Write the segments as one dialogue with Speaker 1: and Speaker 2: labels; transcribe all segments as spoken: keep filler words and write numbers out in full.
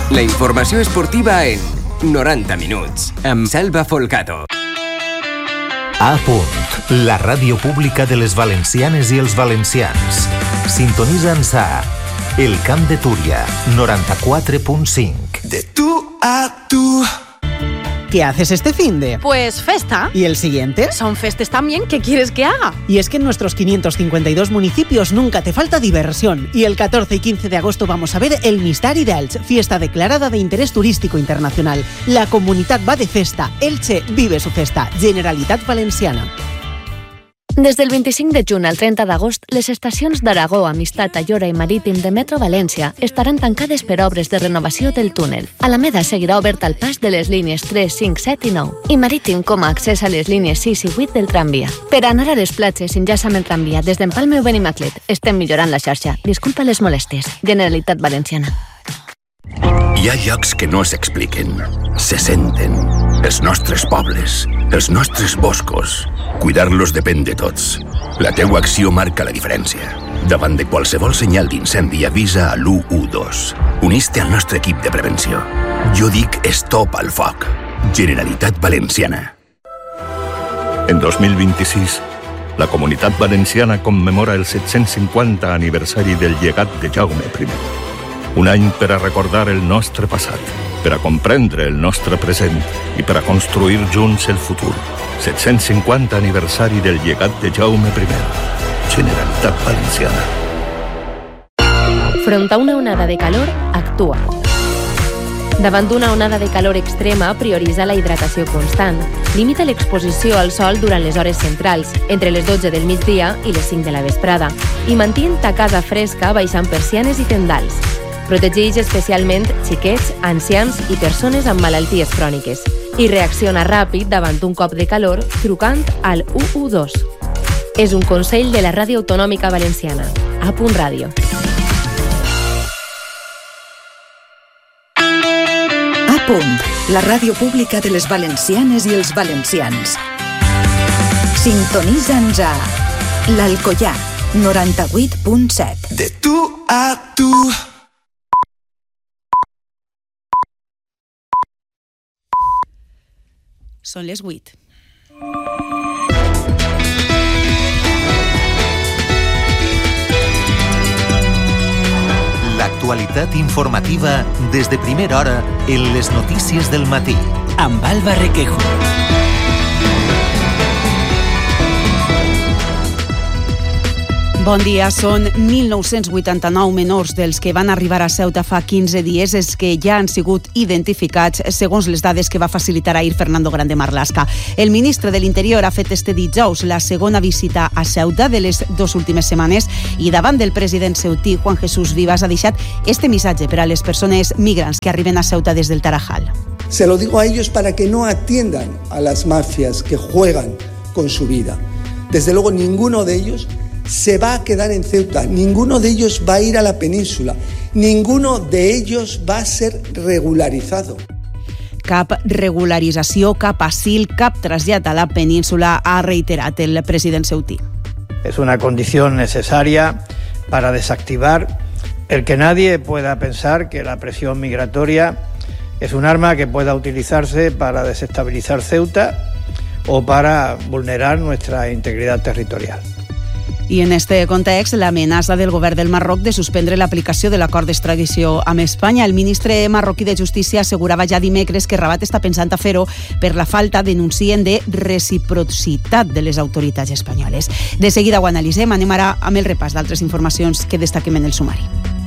Speaker 1: La informació esportiva en noranta minuts, amb Salva Folcato.
Speaker 2: A punt, la ràdio pública de les valencianes i els valencians. Sintonitza'ns a El Camp de Túria, noranta-quatre punt cinc.
Speaker 3: De tú a tú.
Speaker 4: ¿Qué haces este finde?
Speaker 5: Pues festa.
Speaker 4: ¿Y el siguiente?
Speaker 5: Son festes también, ¿qué quieres que haga?
Speaker 4: Y es que en nuestros quinientos cincuenta y dos municipios nunca te falta diversión. Y el catorce y quince de agosto vamos a ver el Mistari d'Elx, fiesta declarada de interés turístico internacional. La comunitat va de festa. Elche vive su festa. Generalitat Valenciana.
Speaker 6: Des del vint-i-cinc de juny al trenta d'agost, les estacions d'Aragó, Amistat, Ayora i Marítim de Metro València estaran tancades per obres de renovació del túnel. Alameda seguirà obert al pas de les línies tres, cinc, set i nou i Marítim com a accés a les línies sis i vuit del tramvia. Per anar a les platges s'enllaça amb el tramvia des d'Empalme o Benimaclet. Estem millorant la xarxa. Disculpa les molèsties. Generalitat Valenciana.
Speaker 7: Hi ha llocs que no s'expliquen, se senten. Els nostres pobles, els nostres boscos. Cuidar-los depèn de tots. La teua acció marca la diferència. Davant de qualsevol senyal d'incendi avisa a l'u u dos. Unís-te al nostre equip de prevenció. Jo dic stop al foc. Generalitat Valenciana.
Speaker 8: En dos mil vint-i-sis, la Comunitat Valenciana commemora el set-cents cinquanta aniversari del llegat de Jaume primer. Un any per a recordar el nostre passat, per a comprendre el nostre present i per a construir junts el futur. set-cents cinquanta aniversari del llegat de Jaume primer. Generalitat Valenciana.
Speaker 6: Front a una onada de calor, actua. Davant d'una onada de calor extrema, prioritza la hidratació constant. Limita l'exposició al sol durant les hores centrals, entre les dotze del migdia i les cinc de la vesprada. I mantén ta casa fresca baixant persianes i tendals. Protegeix especialment xiquets, ancians i persones amb malalties cròniques. I reacciona ràpid davant d'un cop de calor trucant al u u dos. És un consell de la Ràdio Autonòmica Valenciana. A punt ràdio.
Speaker 9: A punt, la ràdio pública de les valencianes i els valencians. Sintonitza'ns a l'Alcoià, noranta-vuit punt set.
Speaker 3: De tú a tú.
Speaker 4: Són les vuit.
Speaker 2: L'actualitat informativa des de primera hora en les notícies del matí.
Speaker 4: Amb Alba Requejo. Bon dia, són mil nou-cents vuitanta-nou menors dels que van arribar a Ceuta fa quinze dies els que ja han sigut identificats segons les dades que va facilitar ahir Fernando Grande Marlaska. El ministre de l'Interior ha fet este dijous la segona visita a Ceuta de les dues últimes setmanes i davant del president ceutí Juan Jesús Vivas ha deixat este missatge per a les persones migrants que arriben a Ceuta des del Tarajal.
Speaker 10: Se lo digo a ellos para que no atiendan a las mafias que juegan con su vida. Desde luego ninguno de ellos se va a quedar en Ceuta, ninguno de ellos va a ir a la península, ninguno de ellos va a ser regularizado.
Speaker 4: Cap regularització, cap asil, cap trasllat a la península, ha reiterat el president ceutí.
Speaker 11: Es una condición necesaria para desactivar el que nadie pueda pensar que la presión migratoria es un arma que pueda utilizarse para desestabilizar Ceuta o para vulnerar nuestra integridad territorial.
Speaker 4: I en este context, l'amenaça del govern del Marroc de suspendre l'aplicació de l'acord d'extradició amb Espanya. El ministre marroquí de Justícia assegurava ja dimecres que Rabat està pensant a fer-ho per la falta, denuncien, de reciprocitat de les autoritats espanyoles. De seguida ho analitzem, anem ara amb el repàs d'altres informacions que destaquem en el sumari.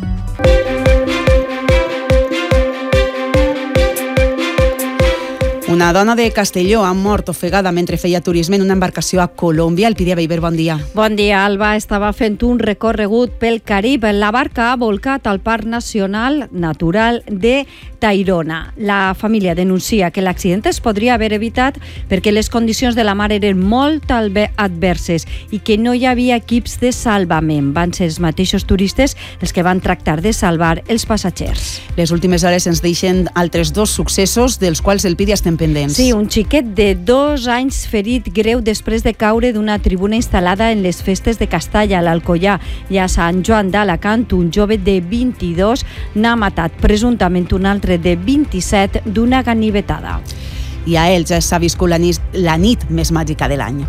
Speaker 4: Una dona de Castelló ha mort ofegada mentre feia turisme en una embarcació a Colòmbia. El Pidia Beiber, bon dia.
Speaker 12: Bon dia, Alba. Estava fent un recorregut pel Carib. La barca ha volcat al Parc Nacional Natural de Tayrona. La família denuncia que l'accident es podria haver evitat perquè les condicions de la mar eren molt adverses i que no hi havia equips de salvament. Van ser els mateixos turistes els que van tractar de salvar els passatgers.
Speaker 4: Les últimes hores ens deixen altres dos successos dels quals el Pidia estem pendents. corresponents.
Speaker 12: Sí, un xiquet de dos anys ferit greu després de caure d'una tribuna instal·lada en les festes de Castalla, a l'Alcoià, i a Sant Joan d'Alacant, un jove de vint-i-dos n'ha matat presumptament un altre de vint-i-set d'una ganivetada.
Speaker 4: I a ells s'ha viscut la nit, la nit més màgica de l'any.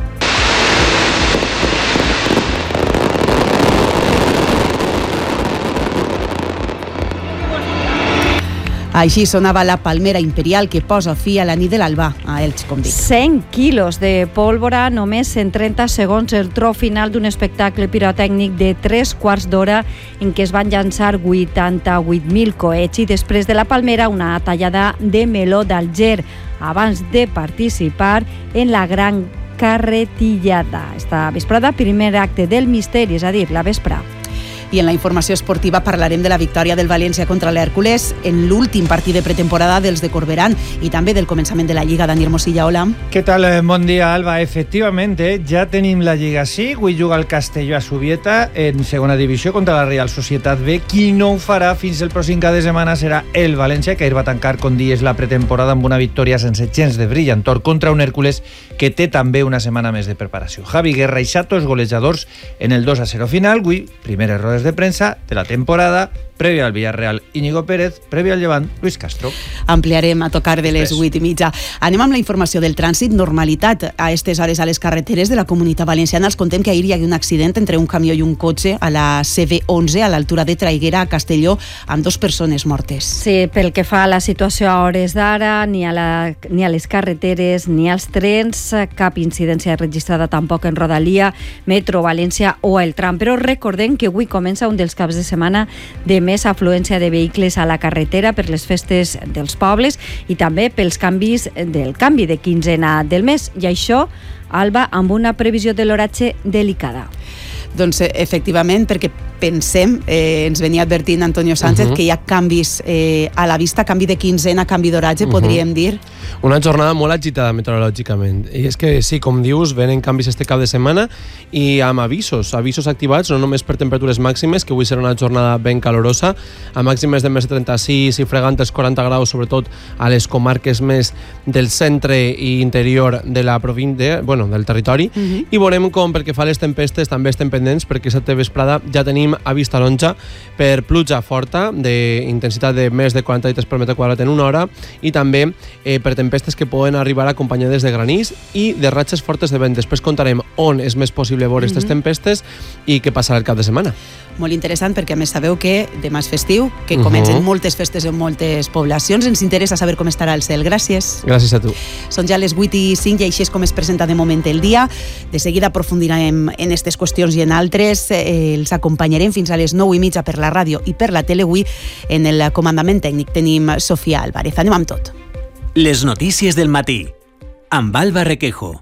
Speaker 4: Així sonava la palmera imperial que posa fi a la nit de l'alba a Elx, com dic.
Speaker 12: cent quilos de pólvora només en trenta segons, el tro final d'un espectacle pirotècnic de tres quarts d'hora en què es van llançar vuitanta-vuit mil coets i després de la palmera una tallada de meló d'Alger abans de participar en la gran carretillada. Esta vesprada, primer acte del misteri, és a dir, la vespra.
Speaker 4: I en la informació esportiva parlarem de la victòria del València contra l'Hèrcules en l'últim partit de pretemporada dels de Corberán i també del començament de la Lliga. Dani Hermosilla, hola.
Speaker 13: Què tal? Bon dia, Alba. Efectivamente, ja tenim la Lliga sí. Avui juga el Castelló a Subieta en segona divisió contra la Real Societat B. Qui no ho farà fins el pròxim cap de setmana serà el València, que ahir va tancar con dies la pretemporada amb una victòria sense gens de brillantor contra un Hèrcules que té també una setmana més de preparació. Javi Guerra i Xato, els golejadors en el dos a zero final. Avui, primeres rodes de prensa de la temporada, prèvia al Villarreal Íñigo Pérez, prèvia al Llevant Luis Castro.
Speaker 4: Ampliarem a tocar de les vuit i mitja. Anem amb la informació del trànsit. Normalitat a aquestes hores a les carreteres de la Comunitat Valenciana. Els contem que ahir hi ha un accident entre un camió i un cotxe a la C B onze a l'altura de Traiguera a Castelló amb dos persones mortes.
Speaker 12: Sí, pel que fa a la situació a hores d'ara, ni a, la, ni a les carreteres ni als trens, cap incidència registrada tampoc en Rodalia, Metro, València o el tram. Però recordem que avui comença un dels caps de setmana de més afluència de vehicles a la carretera per les festes dels pobles i també pels canvis del canvi de quinzena del mes. I això, Alba, amb una previsió de l'horatge delicada.
Speaker 4: Doncs efectivament, perquè pensem, eh, ens venia advertint Antonio Sánchez, uh -huh. que hi ha canvis eh, a la vista, canvi de quinzena, canvi d'horatge, uh -huh. podríem dir.
Speaker 14: Una jornada molt agitada meteorològicament. I és que sí, com dius, venen canvis este cap de setmana i amb avisos, avisos activats, no només per temperatures màximes, que avui serà una jornada ben calorosa, a màximes de més de trenta-sis i fregant els quaranta graus, sobretot a les comarques més del centre i interior de la província, bueno, del territori, uh -huh. i veurem com, pel que fa a les tempestes, també estem pendents, perquè aquesta vesprada ja tenim avís taronja per pluja forta d'intensitat de més de quaranta litres per metre quadrat en una hora i també eh, per tempestes que poden arribar acompanyades de granís i de ratxes fortes de vent. Després contarem on és més possible veure aquestes mm -hmm. tempestes i què passarà el cap de setmana.
Speaker 4: Molt interessant, perquè a més sabeu que demà és festiu, que comencen uh -huh. moltes festes en moltes poblacions. Ens interessa saber com estarà el cel. Gràcies.
Speaker 14: Gràcies a tu.
Speaker 4: Són ja les vuit i cinc i així és com es presenta de moment el dia. De seguida aprofundirem en aquestes qüestions i en altres. Eh, els acompanyarem fins a les nou i mitja per la ràdio i per la tele. Avui en el comandament tècnic tenim Sofia Álvarez. Anem amb tot.
Speaker 1: Les notícies del matí amb Alba Requejo.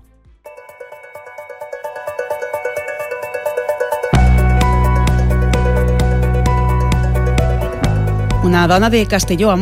Speaker 4: Una dona de Castelló ha